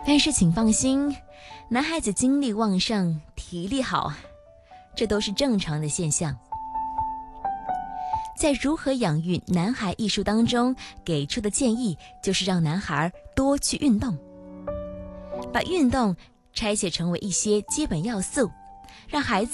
但是请放心，男孩子精力旺盛，体力好，这都是正常的现象。在如何养育男孩一书当中给出的建议，就是让男孩多去运动，把运动拆解成为一些基本要素，让孩子